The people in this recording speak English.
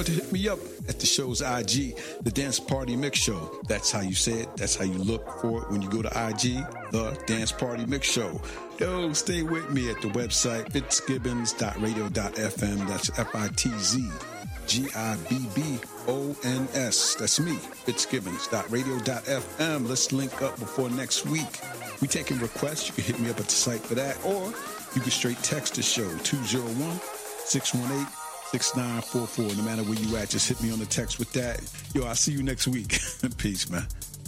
To hit me up at the show's IG, the Dance Party Mix Show. That's how you say it. That's how you look for it when you go to IG, the Dance Party Mix Show. Yo, stay with me at the website, fitzgibbons.radio.fm. That's FITZGIBBONS. That's me, fitzgibbons.radio.fm. Let's link up before next week. We taking requests. You can hit me up at the site for that, or you can straight text the show, 201-618-6944. No matter where you at, just hit me on the text with that. Yo, I'll see you next week. Peace, man.